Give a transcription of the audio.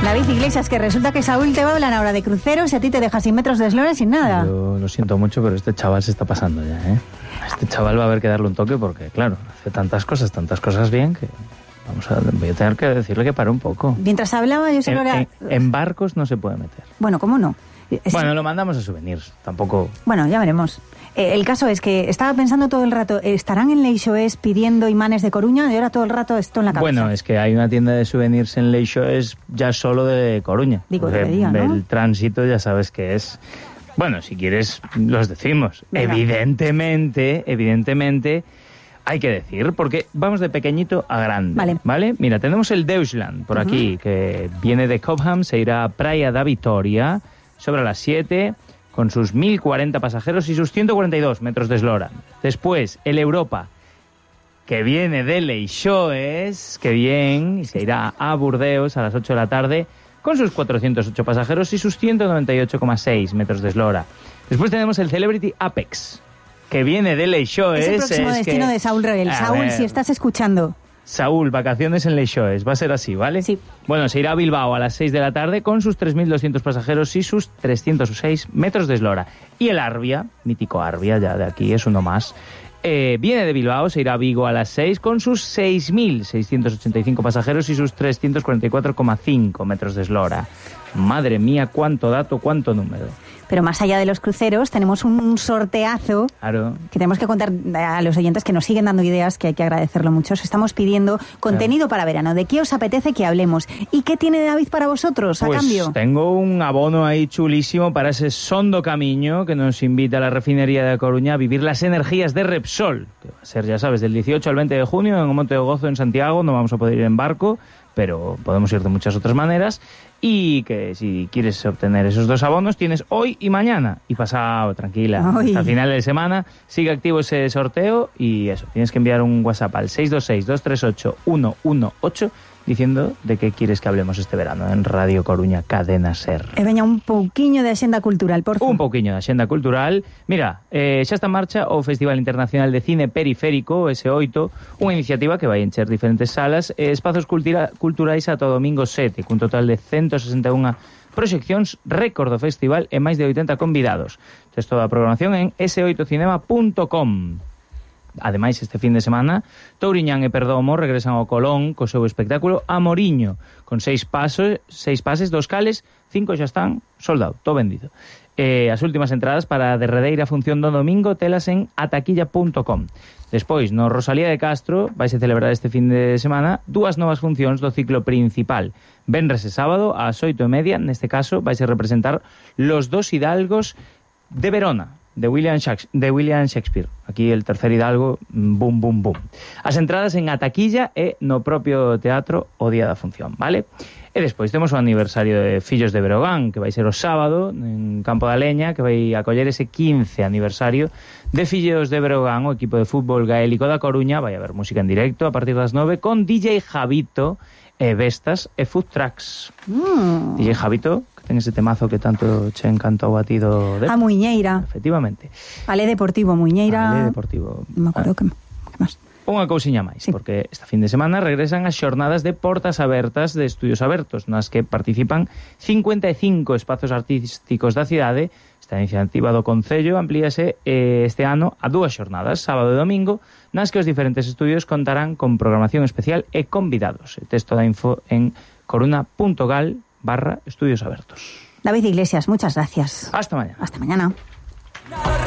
David Iglesias, que resulta que Saúl te va a hablar ahora de cruceros y a ti te deja sin metros de eslora sin nada. Yo lo siento mucho, pero este chaval se está pasando ya, ¿eh? Este chaval va a haber que darle un toque porque, claro, hace tantas cosas bien que voy a tener que decirle que pare un poco. Mientras hablaba yo solo era... En barcos no se puede meter. Bueno, ¿cómo no? Bueno, lo mandamos a souvenirs, tampoco... Bueno, ya veremos. El caso es que estaba pensando todo el rato, ¿estarán en Leixoes pidiendo imanes de Coruña? Y ahora todo el rato esto en la cabeza. Bueno, es que hay una tienda de souvenirs en Leixoes ya solo de Coruña. Digo, debería, ¿no? El tránsito ya sabes que es... Bueno, si quieres los decimos. Venga. Evidentemente... Hay que decir, porque vamos de pequeñito a grande, ¿vale? Mira, tenemos el Deutschland por aquí, que viene de Cobham, se irá a Praia da Vitória sobre las 7, con sus 1.040 pasajeros y sus 142 metros de eslora. Después, el Europa, que viene de Leixoes, que bien, y se irá a Burdeos a las 8 de la tarde, con sus 408 pasajeros y sus 198,6 metros de eslora. Después tenemos el Celebrity Apex, que viene de Leixoes. Es el próximo destino de Saúl Rebel. Saúl, si estás escuchando. Saúl, vacaciones en Leixoes. Va a ser así, ¿vale? Sí. Bueno, se irá a Bilbao a las 6 de la tarde con sus 3.200 pasajeros y sus 306 metros de eslora. Y el Arvia, mítico Arvia, ya de aquí es uno más, viene de Bilbao, se irá a Vigo a las 6 con sus 6.685 pasajeros y sus 344,5 metros de eslora. Madre mía, cuánto dato, cuánto número. Pero más allá de los cruceros, tenemos un sorteazo claro, que tenemos que contar a los oyentes que nos siguen dando ideas, que hay que agradecerlo mucho. Os estamos pidiendo contenido para verano. ¿De qué os apetece que hablemos? ¿Y qué tiene David para vosotros a cambio? Tengo un abono ahí chulísimo para ese Sondo Camiño que nos invita a la refinería de Coruña a vivir las energías de Repsol, que va a ser, ya sabes, del 18 al 20 de junio en Monte de Gozo, en Santiago. No vamos a poder ir en barco, pero podemos ir de muchas otras maneras. Y que si quieres obtener esos dos abonos, tienes hoy y mañana. Y pasado, tranquila, hasta final de semana. Sigue activo ese sorteo y eso, tienes que enviar un WhatsApp al 626-238-118 diciendo de qué quieres que hablemos este verano en Radio Coruña Cadena Ser. Veña, un pouquiño de axenda cultural, por favor. Un pouquiño de axenda cultural. Mira, xa está en marcha o Festival Internacional de Cine Periférico, ese 8, unha iniciativa que vai encher diferentes salas e espazos culturais ata o domingo 7, cun total de 161 proxeccións, récord do festival e máis de 80 convidados. Tes toda a programación en s8cinema.com. Ademais, este fin de semana, Touriñán e Perdomo regresan ao Colón co seu espectáculo Amoriño, con 6 pases, 2 cales, 5 xa están sold out, todo vendido. As últimas entradas para a derradeira función do domingo telas en ataquilla.com. Despois, no Rosalía de Castro, vaise celebrar este fin de semana 2 novas funcións do ciclo principal. Venres e sábado, ás 8:30, neste caso, vaise representar Los dos hidalgos de Verona, de William Shakespeare. Aquí el tercer hidalgo, boom, boom, boom. As entradas en Ataquilla e no propio teatro o día da función, vale? E despois temos o aniversario de Fillos de Breogán, que vai ser o sábado en Campo da Leña, que vai acoller ese 15 aniversario de Fillos de Breogán, o equipo de fútbol gaélico da Coruña. Vai haber música en directo a partir das 9 con DJ Javito e Vestas e Food Trucks. DJ Javito, que ten ese temazo que tanto che encantou a ti do... A Muiñeira. Efectivamente. Ale Deportivo, Muiñeira. Ale Deportivo. Non me acordo que máis. Unha cousiña máis, sí, porque este fin de semana regresan as xornadas de portas abertas de Estudios Abertos, nas que participan 55 espazos artísticos da cidade. Esta iniciativa do Concello amplíase este ano a 2 xornadas, sábado e domingo, nas que os diferentes estudios contarán con programación especial e convidados. Tes toda a info en coruna.gal/estudios abertos. David Iglesias, muchas gracias. Hasta mañana. Hasta mañana.